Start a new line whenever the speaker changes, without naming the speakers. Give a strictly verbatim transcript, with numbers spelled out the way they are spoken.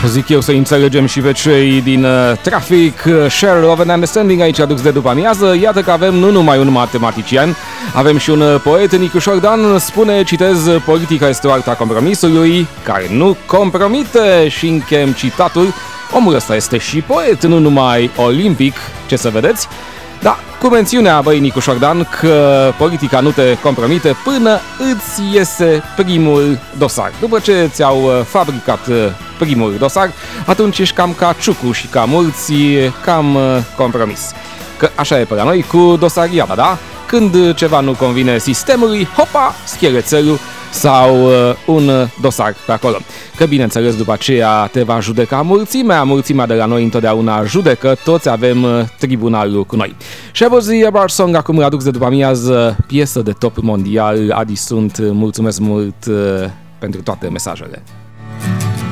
zic eu, să înțelegem și pe cei din uh, trafic. Share, Love and Understanding aici aduc de după amiază. Iată că avem nu numai un matematician, avem și un uh, poet. Nicu Șordan spune, citez, politica este o artă a compromisului care nu compromite, și închem citatul. Omul ăsta este și poet, nu numai olimpic, ce să vedeți. Da, cu mențiunea, băi, Nicu Șordan, că politica nu te compromite până îți iese primul dosar. După ce ți-au fabricat primul dosar, atunci ești cam ca Ciucu și ca mulți, cam compromis. Că așa e pe la noi cu dosariada, da? Când ceva nu convine sistemului, hopa, schierețelul sau uh, un dosar pe acolo. Că bineînțeles după aceea te va judeca mulțimea, mulțimea de la noi întotdeauna judecă, toți avem uh, tribunalul cu noi. Shabozy Bar Song, acum îl aduc de după amiază, piesă de top mondial. Adi sunt, mulțumesc mult uh, pentru toate mesajele.